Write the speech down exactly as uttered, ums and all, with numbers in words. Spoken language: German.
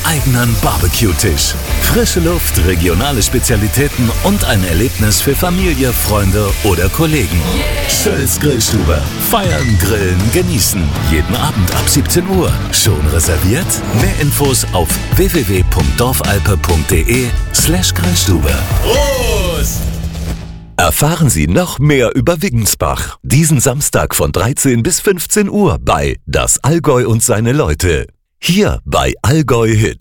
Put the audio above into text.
eigenen Barbecue-Tisch. Frische Luft, regionale Spezialitäten und ein Erlebnis für Familie, Freunde oder Kollegen. Schölls Grillstube. Feiern, grillen, genießen. Jeden Abend ab siebzehn Uhr. Schon reserviert? Mehr Infos auf w w w punkt dorfalpe punkt de slash Grillstube. Prost! Erfahren Sie noch mehr über Wiggensbach. Diesen Samstag von dreizehn bis fünfzehn Uhr bei Das Allgäu und seine Leute. Hier bei Allgäu Hit.